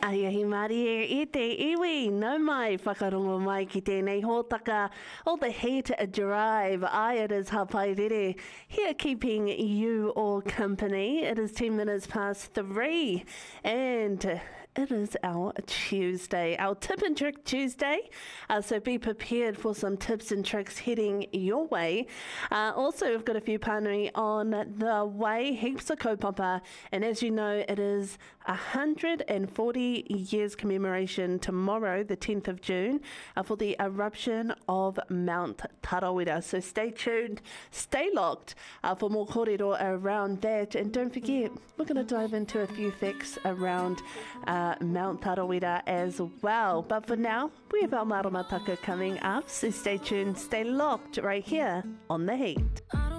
Ai ahi Māori e te iwi, nau mai whakarongo mai ki tēnei hōtaka o the Heat Drive. It is Hapairere, here keeping you all company. It is 10 minutes past 3 and it is our Tuesday, our Tip and Trick Tuesday. So be prepared for some tips and tricks heading your way. Also, we've got a few pānui on the way, heaps of kaupapa. And as you know, it is 140 years commemoration tomorrow, the 10th of June, for the eruption of Mount Tarawera. So stay tuned, stay locked for more kōrero around that. And don't forget, we're going to dive into a few facts around Mount Tarawera as well. But for now, we have our Maramataka coming up. So stay tuned, stay locked right here on The Heat.